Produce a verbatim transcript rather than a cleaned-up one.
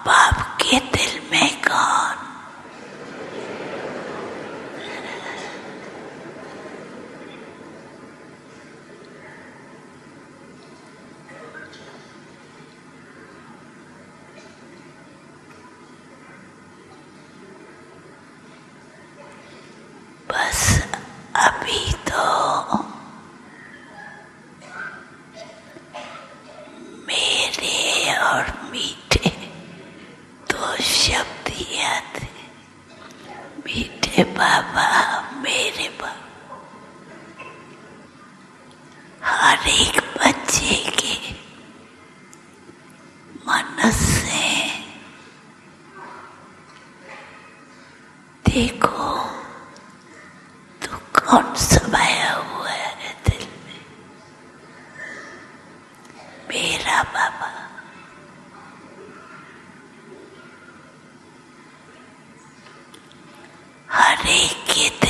बाप के दिल में कौन? बस अभी तो मेरे और मीठे दो शब्द याद थे। मीठे बाबा, मेरे बाबा। हर एक बच्चे के मन से देखो तो कौन समाया हुआ है दिल में? मेरा बाबा। हर एक के